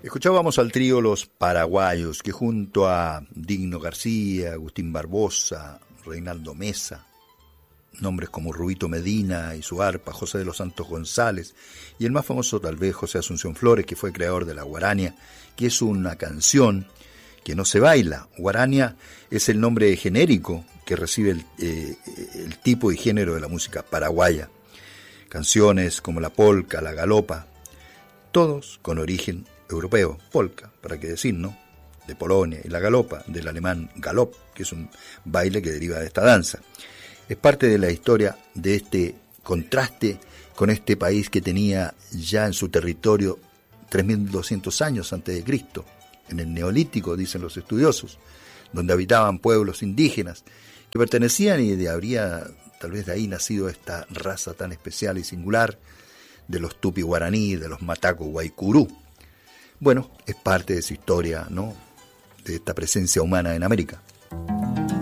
Escuchábamos al trío Los Paraguayos, que junto a Digno García, Agustín Barbosa, Reinaldo Mesa, nombres como Rubito Medina y su arpa, José de los Santos González, y el más famoso tal vez José Asunción Flores, que fue creador de la guarania, que es una canción que no se baila. Guarania es el nombre genérico que recibe el tipo y género de la música paraguaya. Canciones como la polca, la galopa, todos con origen europeo. Polka, para qué decir, ¿no? De Polonia, y la galopa, del alemán galop, que es un baile que deriva de esta danza. Es parte de la historia de este contraste con este país que tenía ya en su territorio 3.200 años antes de Cristo, en el Neolítico, dicen los estudiosos, donde habitaban pueblos indígenas que pertenecían y habría tal vez de ahí nacido esta raza tan especial y singular de los tupi guaraní, de los mataco guaycurú. Bueno, es parte de esa historia, ¿no?, de esta presencia humana en América.